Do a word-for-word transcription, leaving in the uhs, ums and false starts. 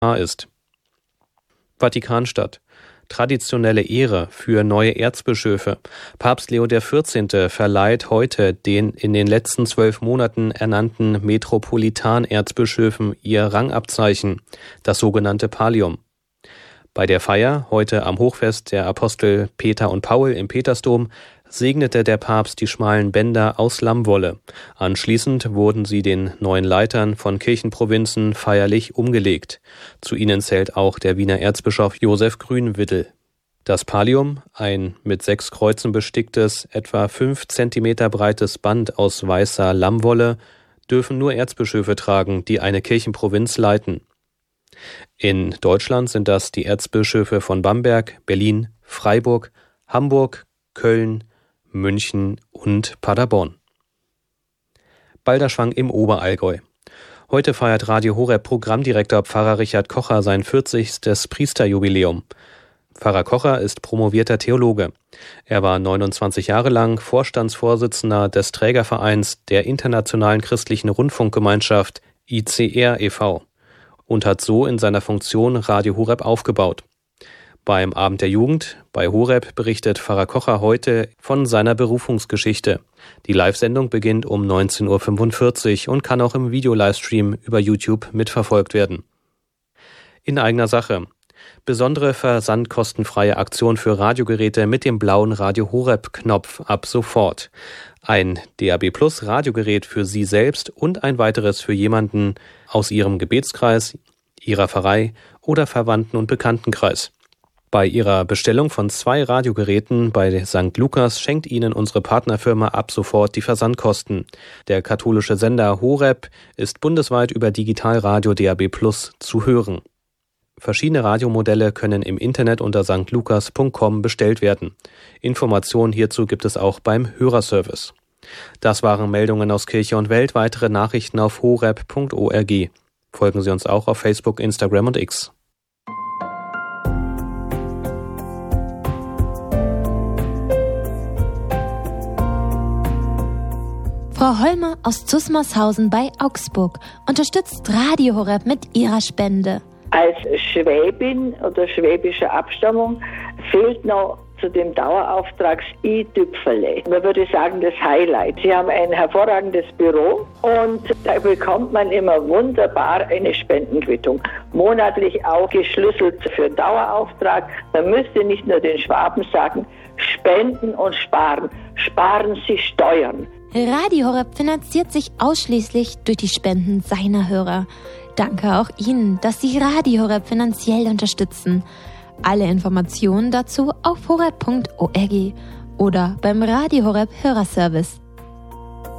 ist. Vatikanstadt. Traditionelle Ehre für neue Erzbischöfe. Papst Leo der vierzehnte verleiht heute den in den letzten zwölf Monaten ernannten Metropolitan-Erzbischöfen ihr Rangabzeichen, das sogenannte Pallium. Bei der Feier, heute am Hochfest der Apostel Peter und Paul im Petersdom, segnete der Papst die schmalen Bänder aus Lammwolle. Anschließend wurden sie den neuen Leitern von Kirchenprovinzen feierlich umgelegt. Zu ihnen zählt auch der Wiener Erzbischof Josef Grünwittel. Das Pallium, ein mit sechs Kreuzen besticktes, etwa fünf Zentimeter breites Band aus weißer Lammwolle, dürfen nur Erzbischöfe tragen, die eine Kirchenprovinz leiten. In Deutschland sind das die Erzbischöfe von Bamberg, Berlin, Freiburg, Hamburg, Köln, München und Paderborn. Balderschwang im Oberallgäu. Heute feiert Radio Horeb Programmdirektor Pfarrer Richard Kocher sein vierzigstes Priesterjubiläum. Pfarrer Kocher ist promovierter Theologe. Er war neunundzwanzig Jahre lang Vorstandsvorsitzender des Trägervereins der Internationalen Christlichen Rundfunkgemeinschaft I C R e V und hat so in seiner Funktion Radio Horeb aufgebaut. Beim Abend der Jugend bei Horeb berichtet Pfarrer Kocher heute von seiner Berufungsgeschichte. Die Live-Sendung beginnt um neunzehn Uhr fünfundvierzig und kann auch im Video-Livestream über YouTube mitverfolgt werden. In eigener Sache. Besondere versandkostenfreie Aktion für Radiogeräte mit dem blauen Radio Horeb-Knopf ab sofort. Ein D A B Plus Radiogerät für Sie selbst und ein weiteres für jemanden aus Ihrem Gebetskreis, Ihrer Pfarrei oder Verwandten- und Bekanntenkreis. Bei Ihrer Bestellung von zwei Radiogeräten bei Sankt Lukas schenkt Ihnen unsere Partnerfirma ab sofort die Versandkosten. Der katholische Sender Horeb ist bundesweit über Digitalradio D A B Plus zu hören. Verschiedene Radiomodelle können im Internet unter sankt lukas punkt com bestellt werden. Informationen hierzu gibt es auch beim Hörerservice. Das waren Meldungen aus Kirche und Welt. Weitere Nachrichten auf horeb punkt org. Folgen Sie uns auch auf Facebook, Instagram und X. Frau Holmer aus Zusmarshausen bei Augsburg unterstützt Radio Horeb mit ihrer Spende. Als Schwäbin oder schwäbischer Abstammung fehlt noch zu dem Dauerauftrags i-Tüpferle. Man würde sagen, das Highlight. Sie haben ein hervorragendes Büro und da bekommt man immer wunderbar eine Spendenquittung. Monatlich auch geschlüsselt für Dauerauftrag. Man müsste nicht nur den Schwaben sagen, spenden und sparen. Sparen Sie Steuern. Radio Horeb finanziert sich ausschließlich durch die Spenden seiner Hörer. Danke auch Ihnen, dass Sie Radio Horeb finanziell unterstützen. Alle Informationen dazu auf horeb punkt org oder beim Radio Horeb Hörerservice.